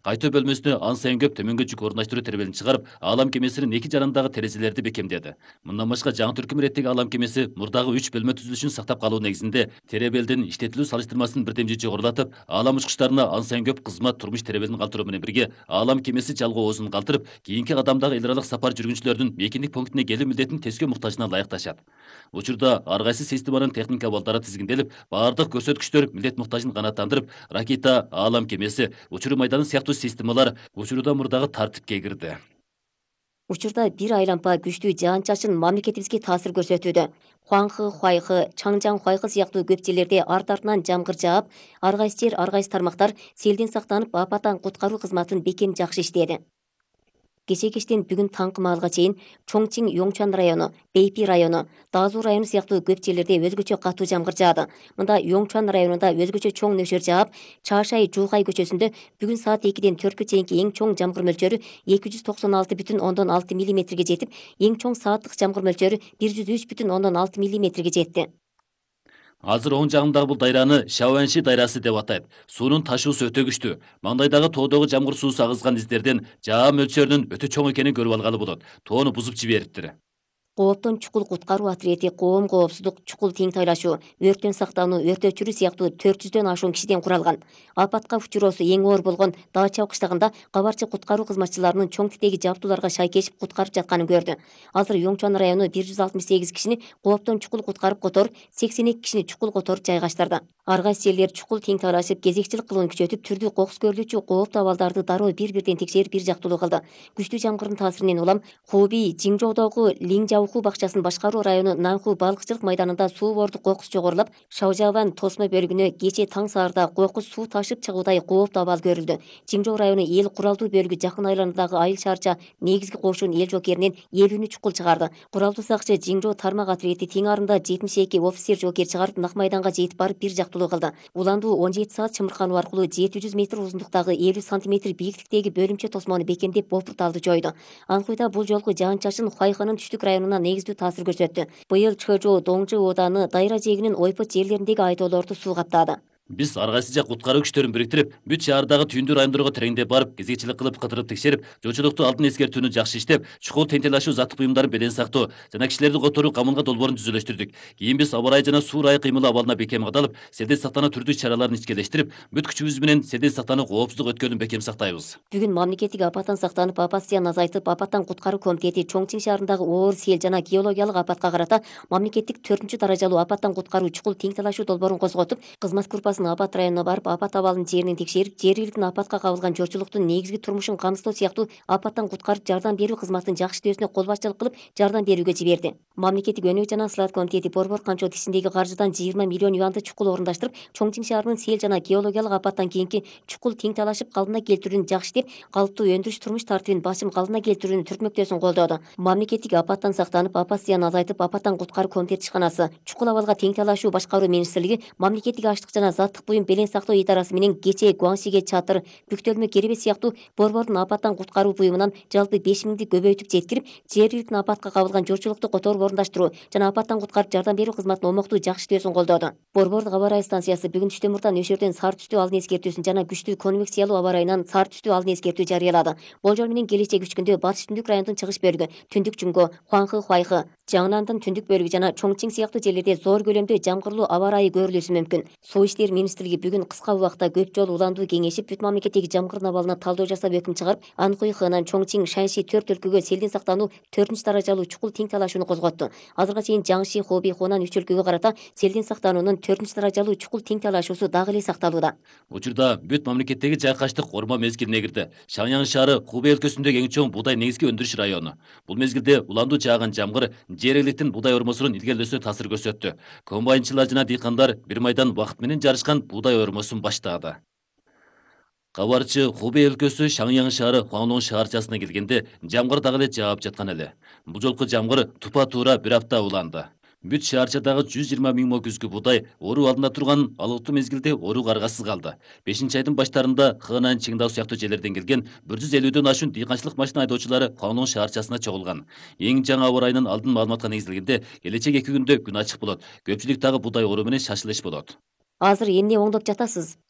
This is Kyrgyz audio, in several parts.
Кайтуу бөлмөсүнө ан сайын көп төмөнгө жүк орундаштыруу теребелин чыгарып, Аалам кемесинин эки жарандагы терезелерди бекемдеди. Мындан башка жаңы түркүм иреттеги Аалам кемеси мурдагы 3 бөлмө түзүлүшүн сактап калуу негизинде теребелдин иштетилүү салыштырмасын бирдемчи жогорулатып, Аалам учкучтарына ан сайын көп кызмат турмуш теребелин калтыруу менен бирге Аалам кемеси жалгоо оозун калтырып, кийинки кадамдагы эл аралык сапар жүргүнчүлөрдүн мейкиндик пунктуна келүү милдетин тескөө муктажына ылайыкташат. Учурда ар кайсы системанын техника абалдары тизгинделип, баардык көрсөткүчтөр милдет муктажын канааттандырып, ракета, Аалам кемеси, учуруу майданы сыяктуу системалар учурда мурдагы тартипке кирди. Учурда бир айлампа күчтүү жаан-чачын мамлекетибизге таасир көрсөтүүдө. Хуаңхы, Хуайхы, Чаңжаң, Хуайхы сыяктуу көп жерлерде арт-артынан жамгыр жаап, ар кайсы жер, ар кайсы тармактар селден сактанып, апаттан куткаруу кызматын бекем жакшы иштеди. Кече кештен бүгүн таңкы маалга чейин Чоңчиң Йоңчан району, Бейпи району, Дазу району сыяктуу көп жерлерде өзгөчө катуу жамгыр жаады. Мында Йоңчан районунда өзгөчө чоң нөшөр жаап, Чаашай Жуухай көчөсүндө бүгүн саат 2ден 4кө чейинки эң чоң жамгыр мөлчөрү 296,6 миллиметрге жетип, эң чоң сааттык жамгыр мөлчөрү 103,6 миллиметрге жетти. Азыр оң жагымдагы бул дайраны Шауанши дайрасы деп атайт. Суунун ташуусу өтө күчтүү. Маңдайдагы тоодогу жамгыр суусу агызган издерден жаа мөлчөрүнүн өтө чоң экенин көрүп алгалы болот. Тоону бузуп жибериптир. Кооптон чукул куткаруу отряди, коом коопсуздук, чукул теңтайлашуу, өрттөн сактануу, өрт өчүрүү сыяктуу 400дөн ашуун кишиден куралган. Апатка учуроосу эң оор болгон Даачау кыштагында кабарчы куткаруу кызматчыларынын чоң титеги жабдууларга шайкешип куткарып жатканын көрдү. Азыр Йоңчан району 168 кишини кооптон чукул куткарып которуп, 82 кишини чукул которуп жайгаштырды. Ар кайсы жерлер чукул теңтайлашып, кезекчилик кылуун күчөтүп, түрдүү кокус көрүлүүчү кооптуу абалдарды дароо бир-бирден текшерип, бир жактуулуу кылды. Күчтүү жамгырдын таасиринен улам Хуби, Жиңжоудогу Лиңжауху бакчасын башкаруу району Нанху балыкчылык майданында суу борду кокус жогорулап, Шаожаван тосмо бөлүгүнө кече таң саарда кокус суу ташып чыгуудай кооптуу абал көрүлдү. Жиңжоо району эл куралдуу бөлүгү жакын айланадагы Айыл шаарча негизги кошун эл жокеринен 50 чукул чыгарды. Куралдуу сакчы Жиңжоо тармак отряди тең арында 72 офицер жокер чыгарып, нак майданга жетип барып бир жактуулуу кылды. Уландуу 17 саат чымыркануу аркылуу 700 метр узундуктагы 50 сантиметр бийиктиктеги бөлүмчө тосмону бекемдеп, бопурталды жойду. Анхуйда бул жолку жаан-чачын Хуайхынын түштүк районуна негиздүү таасир көрсөттү. Быйыл Чхожу, Доңжу ооданы дайра жээгинин ойпот жерлериндеги айдоолорду суу каптады. Биз ар кайсы жак куткаруу күчтөрүн бириктирип, бүт шаардагы түйүндүү райондорго тереңдеп барып, кезекчилик кылып, кыдырып текшерип, жоочулукту алдын эскертүүнү жакшы иштеп, чукул теңтелашуу заттык буюмдарын белен сактоо жана кишилерди которуу камынга долбоорун түзүлөштүрдүк. Кийин биз аба ырайы жана суу ырайы кыймылы абалына бекем кадалып, селден сактануу түрдүү чараларын ичкелештирип, бүт күчүбүз менен селден сактануу коопсуздук өткөлүн бекем сактайбыз. Бүгүн мамлекеттик апаттан сактанып, апат зыянын азайтып, апаттан куткаруу комитети Чоңчиң шаарындагы оор сел жана геологиялык апатка карата мамлекеттик 4 даражалуу апаттан куткаруу чукул теңтелашуу долбоорун козготуп, кызмат группасынын апат районуна барып, апат абалын жеринен текшерип, жергиликтин апатка кабылган жоочулуктун негизги турмушун камсыздоо сыяктуу апаттан куткарып жардам берүү кызматынын жакшы иштөөсүнө кол башчылык кылып, жардам берүүгө жиберди. Мамлекеттик өнөк жана сылаат комитети Борбор камчоо тишиндеги каржыдан 20 миллион юанды чукул орундаштырып, Чоңчиң шаарынын сел жана геологиялык апаттан кийинки чукул теңтайлашып калыбына келтирүүнү жакшы иштеп, калыптуу өндүрүш турмуш тартибин басым калыбына келтирүүнү түртмөктөөсүн колдоду. Мамлекеттик апаттан сактанып, апат зыянын азайтып, апаттан куткаруу комитети ишканасы, чукул абалга теңтайлашуу башкаруу министрлиги, мамлекеттик аштык жана заттык буюм белең сактоо идарасы менен кечээ Гуаңсиге чатыр, бүктөлмө керебет сыяктуу Борбордун апаттан куткаруу буюмунан жалпы 5000 көбөйтүп жеткирип, жергиликтин апатка кабылган жоочулукту которуп орундаштыруу жана апаттан куткарып жардам берүү кызматынын омоктуу жакшы иштөөсүн колдоду. Борбордук аба ырайы станциясы бүгүн түштөн мурда нөшөрдөн сары түстүү алдын эскертүүсүн жана күчтүү конвекциялуу аба ырайынан сары түстүү алдын эскертүү жарыялады. Болжол менен келечек 3 күндө батыш түндүк райондун чыгыш бөлүгү, түндүк Чүңгө, Хуаңхы, Хуайхы, Жаңнандын түндүк бөлүгү жана Чоңчиң сыяктуу жерлерде зор көлөмдө жамгырлуу аба ырайы көрүлүшү мүмкүн. Суу иштери министрлиги бүгүн кыска убакта көп жолу уландуу кеңешип, бүт мамлекеттеги жамгырдын абалына талдоо жасап өкүм чыгарып, Анхуй, Хынан, Чоңчиң, Шанши 4 өлкөгө селден сактануу 4 даражалуу чукул теңтайлашууну козготту. Азыркыга чейин Жаңши, Хоби, Хунан 3 өлкөгө карата селден сактануунун 4 даражалуу чукул теңтайлашуусу дагы эле сакталууда. Учурда бүт мамлекеттеги жайкаштык ормо мезгилине кирди. Шаңяң шаары Хубей өлкөсүндөгү эң чоң буудай негизги өндүрүш району. Бул мезгилде уландуу жааган жамгыр жер эликтин буудай ормосунун илгерилөөсүнө таасир көрсөттү. Комбайнчылар жана дыйкандар бир майдан убакыт менен жарышкан буудай ормосун баштаады. Кабарчы Хубей өлкөсү Шаңяң шаары Хуаңлоң шаарчасына келгенде жамгыр дагы эле жаап жаткан эле. Бул жолку жамгыр тупа туура бир апта уланды. Бүт шаарчадагы 120 миң мо күзгү буудай оруу алдында турган алыктуу мезгилде оруу каргасыз калды. 5-айдын баштарында Хынан, Чыңдау сыяктуу жерлерден келген 150дөн ашуун дыйканчылык машина айдоочулары Хуаңлоң шаарчасына чогулган. Эң жаңы аба ырайынын алдын маалыматка негизделгенде келечек 2 күндө күн ачык болот. Көпчүлүк дагы буудай оруу менен шашылыш болот. Азыр эмне оңдоп жатасыз?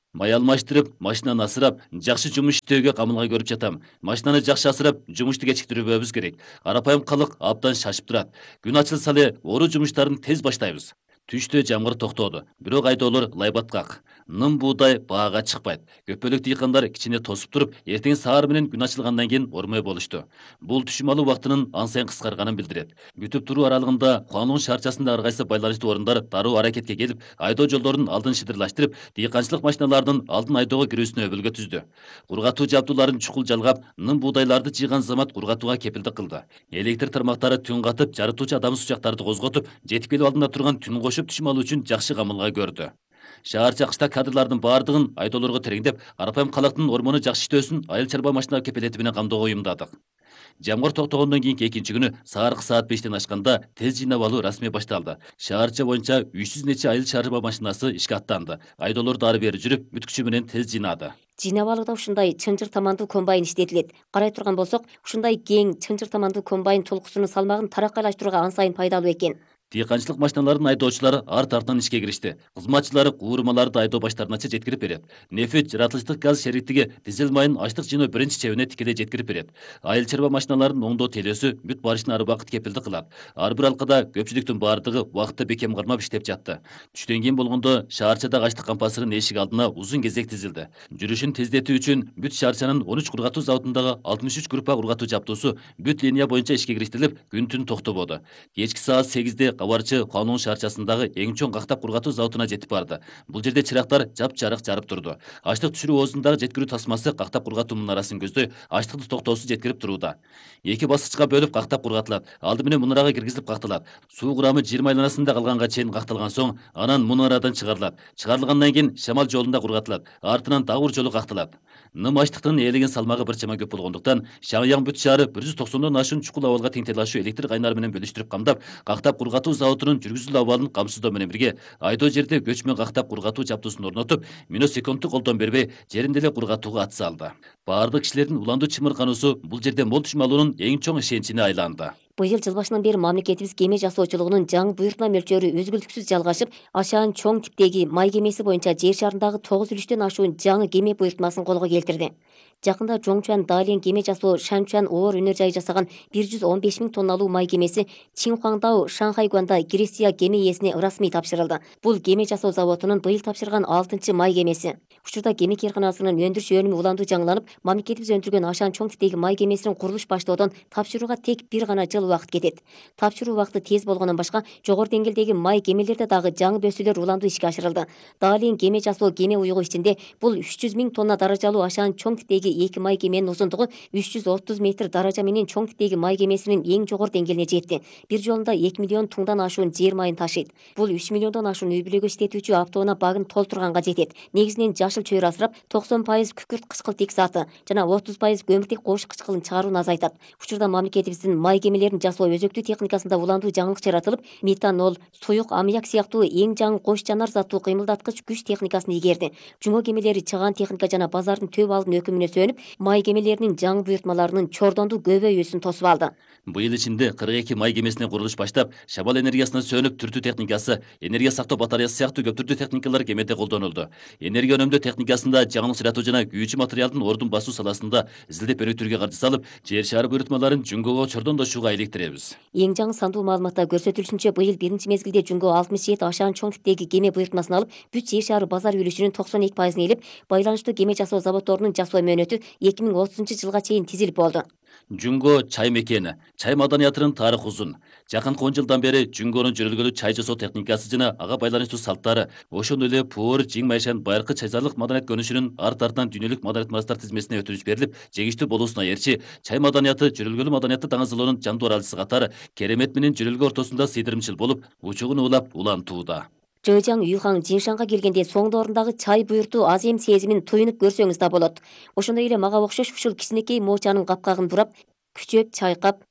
Май алмаштырып, машинаны асырап, жакшы жумуш иштөөгө камылга көрүп жатам. Машинаны жакшы асырап, жумушту кечиктирбөөбүз керек. Арапайым калык абдан шашып турат. Күн ачылса эле ору жумуштарын тез баштайбыз. Түштө жамгыр токтоду. Бирок айдоолор лайбаткак. Ным буудай баага чыкпайт. Көпөлүк дыйкандар кичине тосуп туруп, эртең саар менен күн ачылгандан кийин ормой болушту. Бул түшүм алуу убактынын ан сайын кыскарганын билдирет. Күтүп туруу аралыгында Куандун шаарчасында ар кайсы байланыштуу орундар дароо аракетке келип, айдоо жолдордун алдын шыдырлаштырып, дыйканчылык машиналардын алдын айдоого кирүүсүнө өбөлгө түздү. Кургатуу жабдууларын чукул жалгап, ным буудайларды жыйган замат кургатууга кепилдик кылды. Электр тармактары түн катып, жарытуучу адамсыз учактарды козготуп, жетип келип алдында турган түн кошуп түшүм алуу үчүн жакшы камылга көрдү. Шаарча кышта кадрлардын баардыгын айдоолорго тереңдеп, Арапайым калактын ормону жакшы иштөөсүн айыл чарба машина кепилети менен камдоого уюмдадык. Жамгыр токтогондон кийинки экинчи күнү сааркы саат 5тен ашканда тез жыйнап алуу расмий башталды. Шаарча боюнча 300 нече айыл чарба машинасы ишке аттанды. Айдоолор ары бери жүрүп, бүт күчү менен тез жыйнады. Жыйнап алууда ушундай чынжыр тамандуу комбайн иштетилет. Карай турган болсок, ушундай кең чынжыр тамандуу комбайн толкусунун салмагын тараккайлаштырууга ан сайын пайдалуу экен. Дыйканчылык машиналарынын айдоочулары арт артынан ишке киришти. Кызматчылары куурмаларды айдоо баштарынача жеткирип берет. Нефит, жаратылыштык газ шериктиги дизель майын аштык жыйноо биринчи чебине тикелей жеткирип берет. Айыл чарба машиналарынын оңдоо телөөсү бүт барышын ары убакыт кепилдик кылат. Ар бир алкада көпчүлүктүн баардыгы убакытта бекем кармап иштеп жатты. Түштөн кийин болгондо шаарчадагы аштык кампасынын эшик алдына узун кезек тизилди. Жүрүшүн тездетүү үчүн бүт шаарчанын 13 кургатуу заводундагы 63 группа кургатуу жабдуусу бүт линия боюнча ишке кириштирилип, күн түн токтободу. Кечки саат 8де кабарчы Куандун шаарчасындагы эң чоң кактап кургатуу заводуна жетип барды. Бул жерде чырактар жап-жарык жарып турду. Аштык түшүрүү оозундагы жеткирүү тасмасы кактап кургатуу мунарасын көздөй аштыкты токтоосуз жеткирип турууда. Эки баскычка бөлүп кактап кургатылат. Алды менен мунарага киргизилип какталат. Суу курамы 20 айланасында калганга чейин какталган соң, анан мунарадан чыгарылат. Чыгарылгандан кийин шамал жолунда кургатылат. Артынан дагы бир жолу какталат. Ным аштыктын ээлеген салмагы бир чама көп болгондуктан, Шаңяң бүт шаары 190дон ашуун чукул абалга теңтелашуу электр кайнары менен бөлүштүрүп камдап, кактап кургатуу заводунун жүргүзүлүү абалын камсыздоо менен бирге айдоо жерде көчмө кактап кургатуу жабдуусун орнотуп, минут секундтук колдон бербей, жеринде эле кургатууга ат салды. Баардык кишилердин уландуу чымыркануусу бул жерде мол түшүм алуунун эң чоң ишеничине айланды. Быйыл жыл башынан бери мамлекетибиз кеме жасоочулугунун жаңы буйртма мөлчөрү үзгүлтүксүз жалгашып, Ашаан чоң типтеги май кемеси боюнча жер шарындагы 9,3төн ашуун жаңы кеме буйртмасын колго келтирди. Жакында Жоңчуан Далиен кеме жасоо Шанчуан оор өнөр жайы жасаган 115 000 тонналуу май кемеси Чинхуаңдау Шанхайгуанда Греция кеме ээсине расмий тапшырылды. Бул кеме жасоо заводунун быйыл тапшырган 6-чы май кемеси. Учурда кеме кыйрканасынын өндүрүш өнүмү уланду жаңыланып, мамлекетибиз өндүргөн Ашаан чоң типтеги май кемесинин курулуш баштоодон тапшырууга тек бир гана жыл убакыт кетет. Тапшыруу убакыты тез болгондон башка, жогору деңгээлдеги май кемелерде дагы жаңы бөсүүлөр уланду ишке ашырылды. Далиен кеме жасоо кеме уюгу ичинде бул 300 000 тонна даражалуу Ашаан чоң типтеги эки май кеменин узундугу 330 метр даража менен чоң типтеги май кемесинин эң жогору деңгээлине жетти. Бир жолунда 2 миллион туңдан ашуун жер майын ташыйт. Бул 3 миллиондон ашуун үй бүлөгө иштетүүчү автоунаа багын толтурганга жетет. Негизинен жашыл чөйрө асырап, 90% күкүрт кычкылтек заты жана 30% көмүртек кош кычкылын чыгарууну азайтат. Учурда мамлекетибиздин май кемелерин жасоо өзөктүү техникасында уландуу жаңылык жаратылып, метанол, суюк аммиак сыяктуу эң жаңы кош жанар заттуу кыймылдаткыч күч техникасын ийгерди. Жумоо кемелери чыгаан техника жана базардын төп алдын өкүмүнө сөнүп, май кемелеринин жаңы буйртмаларынын чордондуу көбөйүүсүн тосуп алды. Быйыл ичинде 42 май кемесине курулуш баштап, шабал энергиясына сөнүп түртүү техникасы, энергия сактоо батареясы сыяктуу көп түрдүү техникалар кемеде колдонулду. Энергия өнөмдөө техникасында жаңылык жаратуу жана күйүүчү материалдын ордун басуу саласында изилдеп өнүктүүгө каржы салып, жер шары буйртмаларын жүнгөгө чордондошууга иликтиребиз. Эң жаңы сандуу маалыматта көрсөтүлүшүнчө, быйыл биринчи мезгилде жүнгө 67 Ашаан чоң типтеги кеме буйртмасын алып, бүт жер шары базар үлүшүнүн 92%ын ээлеп, байланыштуу кеме жасоо заводдорунун жасоо мөөнөтү 2030-жылга чейин тизилип болду. Жүнгө чай мекени, чай маданиятынын тарыхы узун. Жакынкы 10 жылдан бери жүнгөнүн жүрүлгөлүү чай жасоо техникасы жана ага байланыштуу салттары, ошондой эле пур, жиң майшан байыркы чайзарлык маданият көнүшүнүн арт артынан дүйнөлүк маданият мурастар тизмесине өтүнүч берилип, жегиштүү болуусуна ээрчи, чай маданияты жүрүлгөлүү маданиятты таңазалоонун жандуу аралчысы катары керемет менен жүрүлгө ортосунда сыйдырымчыл болуп, учугун улап улантууда. Жыжаң Юхан Жиншанга келгенде соңдоорундагы чай буйртуу азем сезимин туюнуп көрсөңүз да болот. Ошондой эле мага окшош ушул кичинекей моочанын капкагын бурап, күчөп чайкап,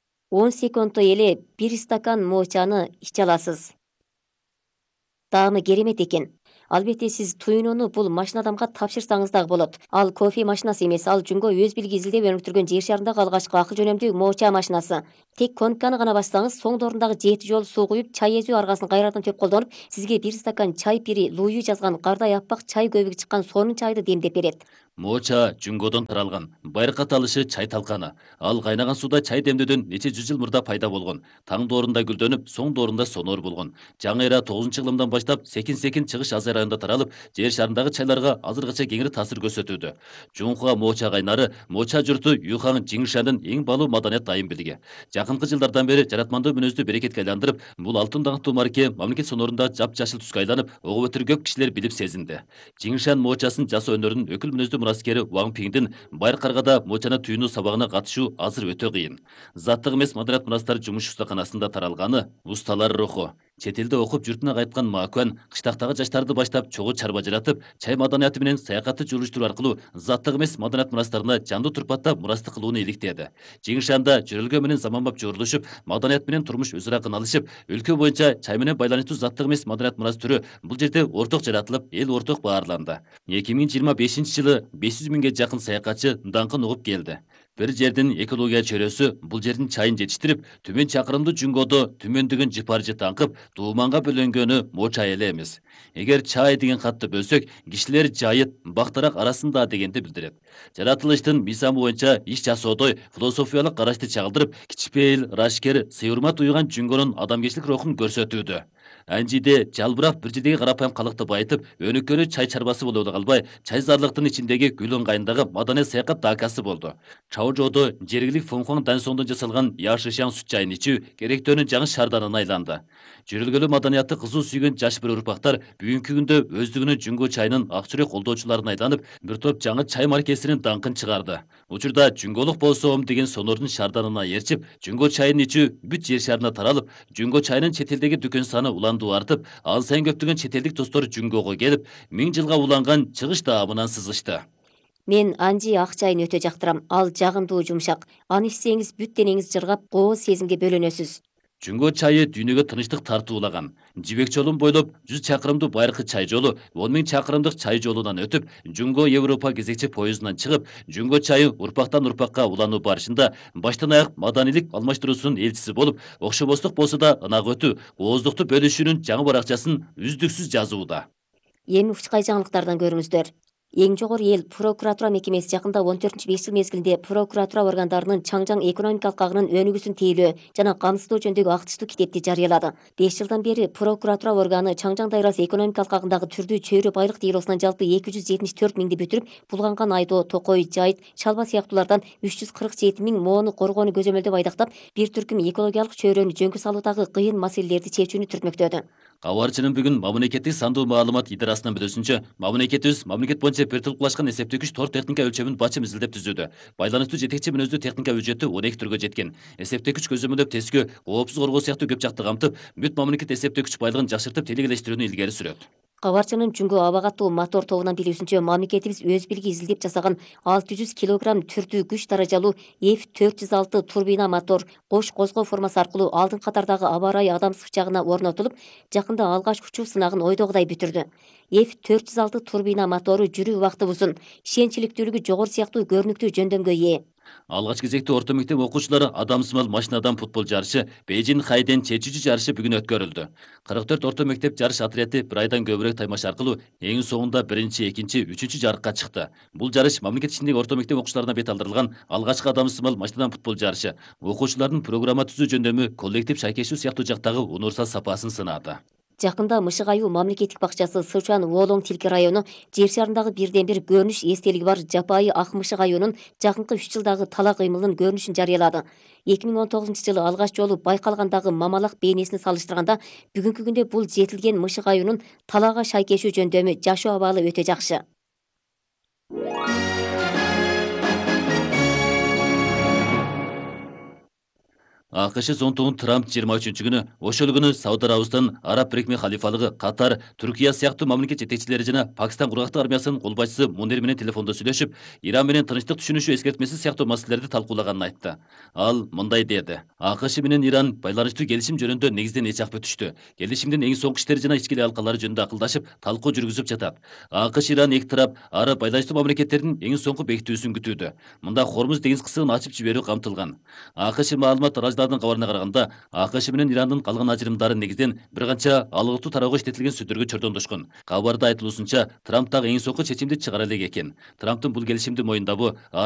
10 секундто эле 1 стакан моочаны иче аласыз. Даамы керемет экен. Албетте сиз туйнууну бул машина адамга тапшырсаңыз дагы болот. Ал кофе машинасы эмес, ал Жунго өз билги изилдеп өнүктүргөн жер шарындагы алгачкы акыл жөнөмдүү моча машинасы. Тек конканы гана бассаңыз, соң дорундагы 7 жол суу куюп, чай эзүү аргасын кайрадан төп колдонуп, сизге 1 стакан чай пири Луи жазган кардай аппак чай көбүгү чыккан сонун чайды демдеп берет. Моча Жунгодон таралган. Байыркы аталышы чай талканы. Ал кайнаган суда чай демдөөдөн нече жүз жыл мурда пайда болгон. Таң доорунда гүлдөнүп, соң доорунда сонор болгон. Жаңы эра 9-кылымдан баштап секин-секин чыгыш Азия районунда таралып, жер шарындагы чайларга азыркыча кеңири таасир көрсөтүүдө. Жунхуа моча кайнары моча журту Юхан Жиңшандын эң балуу маданият дайым билиги. Жакынкы жылдардан бери жаратмандуу мүнөздү берекетке айландырып, бул алтын даңктуу марке мамлекет сонорунда жапжашыл түскө айланып, ого өтөр көп кишилер билип сезинди. Жиңшан мочасын жасоо өнөрүнүн өкүл мүнөздүү мураскери Ван Пиңдин байыр каргада мочаны түйүнүү сабагына катышуу азыр өтө кыйын. Заттык эмес маданият мурастар жумуш устаканасында таралганы, усталар руху. Чет элде окуп журтуна кайткан Макуан кыштактагы жаштарды баштап чогуу чарба жаратып, чай маданияты менен саякатты журулуштуруу аркылуу заттык эмес маданият мурастарына жандуу турпаттап мурастык кылууну иликтеди. Жиңшанда жөрөлгө менен заманбап жорулушуп, маданият менен турмуш өз ара кыналышып, өлкө боюнча чай менен байланыштуу заттык эмес маданият мурас түрү бул жерде орток жаратылып, эл орток баарланды. 2025-жылы 500 миңге жакын саякатчы даңкын угуп келди. Bir жердин экология чөрөсү бул жердин чайын жетиштирип, түмөн чакырымдуу Жунгодо түмөндөгөн жыпаржы таңкып, дууманга бөлөнгөнү моча эле эмес. Эгер чай деген катты бөлсөк, кишилер жайыт, бактарак арасында дегенди билдирет. Жаратылыштын мыйзамы боюнча иш жасоодой философиялык карашты чагылдырып, кичпейил, рашкер, сыйурмат уйган Жунгонун адамгерчилик рухун көрсөтүүдө. Анжиде жалбырак bir жердеги карапайым калыкты байытып, өнүккөнү чай чарбасы болуп калбай, чайзарлыктын ичиндеги гүл ыңгайындагы маданият саякат дакасы болду. Чаожодо жергилик Фонхуан Дансондон жасалган Яшышаң сүт чайын ичүү керектөөнүн жаңы шарданына айланды. Жүрөлгөлүү маданиятты кызуу сүйгөн жаш bir урпактар бүгүнкү күндө өздүгүнүн Жунго чайынын ак жүрөк колдоочуларына айланып, bir топ жаңы чай маркесинин даңкын чыгарды. Учурда Жунголук болсом деген сонордун шарданына ээрчип, Жунго чайын ичүү бүт жер шарына таралып, Жунго чайынын чет элдеги дүкөн саны уландуу артып, ал сайын көптөгөн чет элдик достор Жунгого келип, 1000 жылга уланган чыгыш даамынан сызышты. Мен Анжи ак чайын өтө жактырам. Ал жагымдуу жумшак. Аны ичсеңиз бүт денеңиз жыргап, кооз сезимге бөлөнөсүз. Жунго чайы дүйнөгө тынычтык тартуулаган. Жибек жолун бойлоп 100 чакырымдуу байыркы чай жолу 10 000 чакырымдык чай жолунан өтүп, Жунго Европа кезекчи поездунан чыгып, Жунго чайы урпактан урпакка улануу барышында баштан аяк маданилик алмаштыруусунун элчиси болуп, окшобостук болсо да ынак өтүү, ооздукту бөлүшүүнүн жаңы баракчасын үздүксүз жазууда. Эми учкай жаңылыктардан көрүңүздөр. Эң жогору эл прокуратура мекемеси жакында 14-5 жыл мезгилинде прокуратура органдарынын Чаңжаң экономикалык агынын өнүгүүсүн тейлөө жана камсыздоо жөнүндөгү актыштуу китепти жарыялады. 5 жылдан бери прокуратура органы Чаңжаң дайрасы экономикалык агындагы түрдүү чөйрө байлык дейлоосунан жалпы 274 миңди бүтүрүп, булганган айдоо, токой, жайыт, шалба сыяктуулардан 347 миң моону коргоону көзөмөлдөп айдактап, бир түркүм экологиялык чөйрөнү жөнгө салуудагы кыйын маселелерди чечүүнү түртмөктөдү. Кабарчынын бүгүн мамлекеттик сандуу маалымат идарасынын билүүсүнчө, мамлекетибиз мамлекет боюнча бир тулкулашкан эсептегич тор техника өлчөмүн бачым изилдеп түзүүдө. Байланыштуу жетекчи мүнөздүү техника бюджети 12 түргө жеткен. Эсептегич көзөмөлдөп тескөө, коопсуз коргоо сыяктуу көп жакты камтып, бүт мамлекет эсептегич байлыгын жакшыртып телегелештирүүнү илгери сүрөт. Кабарчынын Жунго абагаттуу мотор тобунан билүүсүнчө, мамлекетибиз өз билги изилдеп жасаган 600 килограмм түрдүү күч даражалуу F406 турбина мотор кош козгоо формасы аркылуу алдын катардагы аба ырайы адам сычагына орнотулуп, жакында алгач учуу сынагын ойдогудай бүтүрдү. F406 турбина мотору жүрүү убакыты узун, ишенчиликтүүлүгү жогору сыяктуу көрүнүктүү жөндөмгө ээ. Алгач кезекте орто мектеп окуучулары адамсымал машинадан футбол жарышы, Бейжин Хайден чечүүчү жарышы бүгүн өткөрүлдү. 44 орто мектеп жарыш отряды bir айдан көбүрөөк таймаш аркылуу эң соңунда 1-чи, 2-чи, 3-чү жарыкка чыкты. Бул жарыш мамлекет ичиндеги орто мектеп окуучуларына бет алдырылган алгачкы адамсымал машинадан футбол жарышы. Окуучулардын программа түзүү жөндөмү, коллектив шайкешүү сыяктуу жактагы унурса сапасын сынады. Жакында Мышык айуу мамлекеттик бакчасы Сычуан Волон Тилки району жер шарындагы бирден бир көрүнүш эстелиги бар жапайы ак мышык аюунун жакынкы 3 жылдагы тала кыймылынын көрүнүшүн жарыялады. 2019-жылы алгач жолу байкалгандагы мамалак бейнесине салыштырганда, бүгүнкү күндө бул жетилген мышык аюунун талага шайкешүү жөндөмү, жашоо абалы өтө жакшы. АКШ зонтугун Трамп 23 күнү ошол күнү Сауд Арабистан, Араб Бирикме халифалыгы, Катар, Түркия сыяктуу мамлекет жетекчилери жана Пакистан кургактык армиясынын кол башчысы Мунир менен телефондо сүйлөшүп, Иран менен тынчтык түшүнүшү эскертмеси сыяктуу маселелерди талкуулаганын айтты. Ал мындай деди: АКШ менен Иран байланыштуу келишим жөнүндө негизден эч ак бүтүштү. Келишимдин эң соңку иштери жана ички эле алкалары жөнүндө акылдашып, талкуу жүргүзүп жатат. АКШ Иран эки тарап араб байланыштуу мамлекеттердин эң соңку бекитүүсүн күтүүдө. Мында Хормуз деңиз кысыгын ачып жиберүү камтылган. АКШ маалымат тараачылардын кабарына караганда, АКШ менен Ирандын калган ажырымдары негизден бир канча алгытуу тарауга иштетилген сөздөргө чордондошкон. Кабарда айтылуусунча, Трамп дагы эң соңку чечимди чыгара элек экен. Трамптын бул келишимди моюндабы